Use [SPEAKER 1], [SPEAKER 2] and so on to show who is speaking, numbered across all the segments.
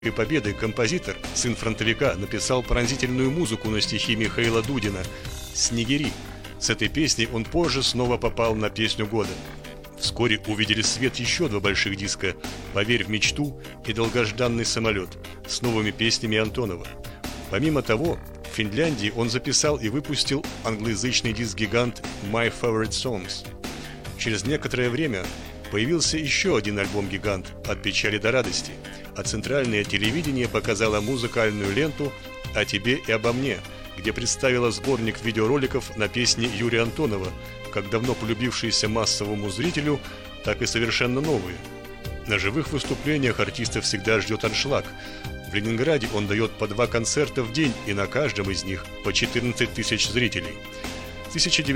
[SPEAKER 1] И победы композитор, сын фронтовика, написал пронзительную музыку на стихи Михаила Дудина «Снегири». С этой песней он позже снова попал на песню года. Вскоре увидели свет еще два больших диска «Поверь в мечту» и «Долгожданный самолет» с новыми песнями Антонова. Помимо того, в Финляндии он записал и выпустил англоязычный диск-гигант «My Favorite Songs». Через некоторое время появился еще один альбом-гигант «От печали до радости», а центральное телевидение показало музыкальную ленту «О тебе и обо мне», где представила сборник видеороликов на песни Юрия Антонова, как давно полюбившиеся массовому зрителю, так и совершенно новые. На живых выступлениях артиста всегда ждет аншлаг. В Ленинграде он дает по 2 концерта в день, и на каждом из них по 14 тысяч зрителей. В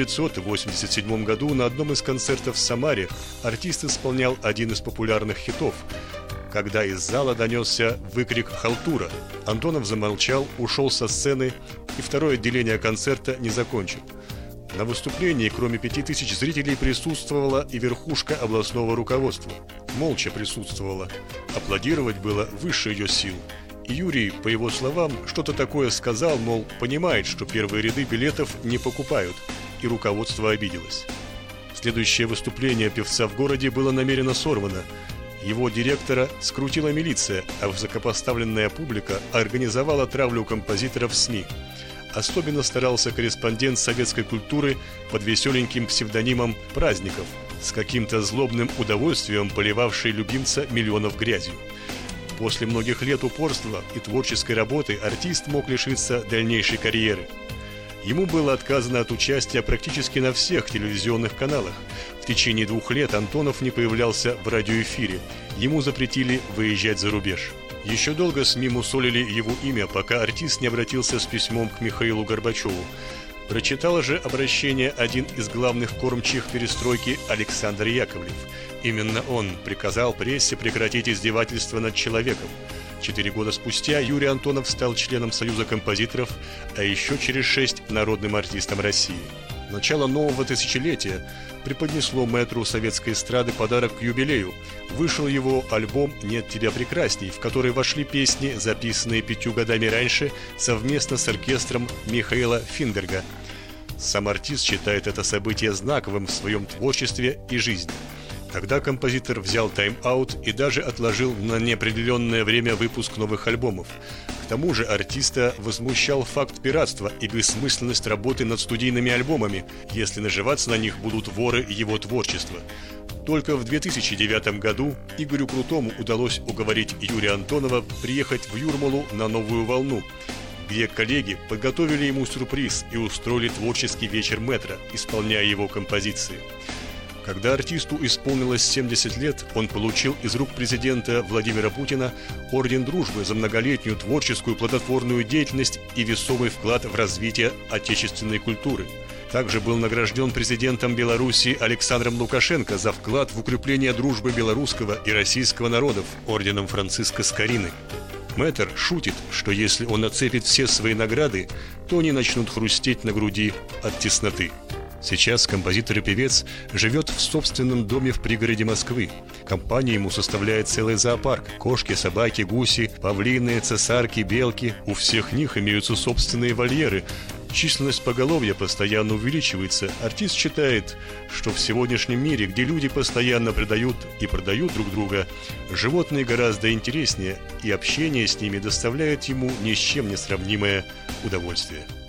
[SPEAKER 1] 1987 году на одном из концертов в Самаре артист исполнял один из популярных хитов. Когда из зала донесся выкрик «Халтура», Антонов замолчал, ушел со сцены и второе отделение концерта не закончил. На выступлении, кроме 5000 зрителей, присутствовала и верхушка областного руководства. Молча присутствовала. Аплодировать было выше ее сил. И Юрий, по его словам, что-то такое сказал, мол, понимает, что первые ряды билетов не покупают, и руководство обиделось. Следующее выступление певца в городе было намеренно сорвано. Его директора скрутила милиция, а высокопоставленная публика организовала травлю композитора в СМИ. Особенно старался корреспондент советской культуры под веселеньким псевдонимом «Праздников», с каким-то злобным удовольствием поливавший любимца миллионов грязью. После многих лет упорства и творческой работы артист мог лишиться дальнейшей карьеры. Ему было отказано от участия практически на всех телевизионных каналах. В течение 2 лет Антонов не появлялся в радиоэфире. Ему запретили выезжать за рубеж. Еще долго СМИ мусолили его имя, пока артист не обратился с письмом к Михаилу Горбачеву. Прочитал же обращение один из главных кормчих перестройки Александр Яковлев. Именно он приказал прессе прекратить издевательство над человеком. 4 года спустя Юрий Антонов стал членом Союза композиторов, а еще через 6 – народным артистом России. Начало нового тысячелетия преподнесло мэтру советской эстрады подарок к юбилею. Вышел его альбом «Нет тебя прекрасней», в который вошли песни, записанные 5 годами раньше совместно с оркестром Михаила Финберга. Сам артист считает это событие знаковым в своем творчестве и жизни. Тогда композитор взял тайм-аут и даже отложил на неопределенное время выпуск новых альбомов. К тому же артиста возмущал факт пиратства и бессмысленность работы над студийными альбомами, если наживаться на них будут воры его творчества. Только в 2009 году Игорю Крутому удалось уговорить Юрия Антонова приехать в Юрмалу на «Новую волну», где коллеги подготовили ему сюрприз и устроили творческий вечер мэтра, исполняя его композиции. Когда артисту исполнилось 70 лет, он получил из рук президента Владимира Путина орден Дружбы за многолетнюю творческую плодотворную деятельность и весомый вклад в развитие отечественной культуры. Также был награжден президентом Беларуси Александром Лукашенко за вклад в укрепление дружбы белорусского и российского народов орденом Франциска Скорины. Мэтр шутит, что если он нацепит все свои награды, то они начнут хрустеть на груди от тесноты. Сейчас композитор и певец живет в собственном доме в пригороде Москвы. Компанию ему составляет целый зоопарк. Кошки, собаки, гуси, павлины, цесарки, белки. У всех них имеются собственные вольеры. Численность поголовья постоянно увеличивается. Артист считает, что в сегодняшнем мире, где люди постоянно предают и продают друг друга, животные гораздо интереснее, и общение с ними доставляет ему ни с чем не сравнимое удовольствие.